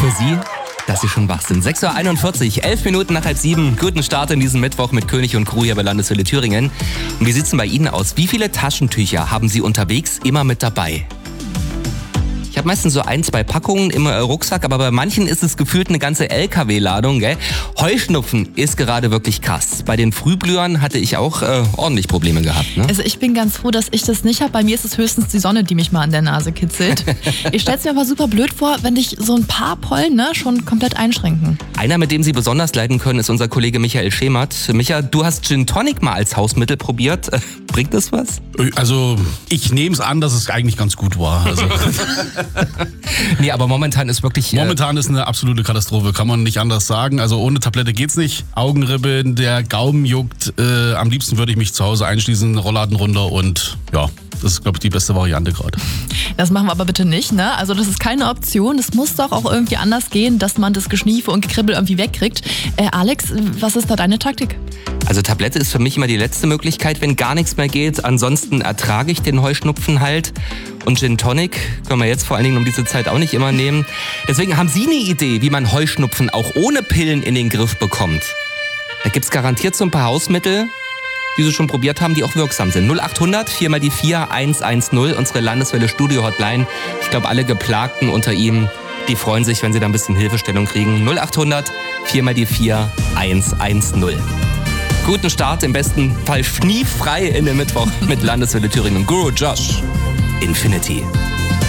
für Sie, dass Sie schon wach sind. 6.41 Uhr, 11 Minuten nach 6:30. Guten Start in diesen Mittwoch mit König und Crew hier bei Landeswelle Thüringen. Und wie sieht's denn bei Ihnen aus? Wie viele Taschentücher haben Sie unterwegs immer mit dabei? Ich habe meistens so 1-2 Packungen im Rucksack, aber bei manchen ist es gefühlt eine ganze LKW-Ladung. Gell? Heuschnupfen ist gerade wirklich krass. Bei den Frühblühern hatte ich auch ordentlich Probleme gehabt. Ne? Also ich bin ganz froh, dass ich das nicht habe. Bei mir ist es höchstens die Sonne, die mich mal an der Nase kitzelt. Ich stelle es mir aber super blöd vor, wenn dich so ein paar Pollen schon komplett einschränken. Einer, mit dem Sie besonders leiden können, ist unser Kollege Michael Schemert. Micha, du hast Gin Tonic mal als Hausmittel probiert. Bringt das was? Also ich nehme es an, dass es eigentlich ganz gut war. Also. Nee, aber momentan ist wirklich... Momentan ist eine absolute Katastrophe, kann man nicht anders sagen. Also ohne Tablette geht's nicht. Augenrippe, der Gaumen juckt. Am liebsten würde ich mich zu Hause einschließen, Rollladen runter und ja, das ist, glaube ich, die beste Variante gerade. Das machen wir aber bitte nicht, ne? Also das ist keine Option. Es muss doch auch irgendwie anders gehen, dass man das Geschniefe und Gekribbel irgendwie wegkriegt. Alex, was ist da deine Taktik? Also Tablette ist für mich immer die letzte Möglichkeit, wenn gar nichts mehr geht. Ansonsten ertrage ich den Heuschnupfen halt. Und Gin Tonic können wir jetzt vor allen Dingen um diese Zeit auch nicht immer nehmen. Deswegen haben Sie eine Idee, wie man Heuschnupfen auch ohne Pillen in den Griff bekommt. Da gibt's garantiert so ein paar Hausmittel, die Sie schon probiert haben, die auch wirksam sind. 0800 4x4 110, unsere Landeswelle Studio Hotline. Ich glaube, alle Geplagten unter Ihnen, die freuen sich, wenn sie da ein bisschen Hilfestellung kriegen. 0800 4x4 110. Guten Start, im besten Fall schniefrei in den Mittwoch mit Landeswelle Thüringen. Guru Josh, Infinity.